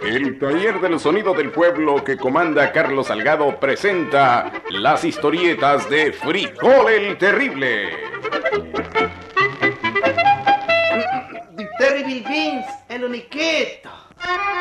El taller del sonido del pueblo que comanda Carlos Salgado presenta las historietas de Frijol el Terrible. The Terrible Beans, el uniquito.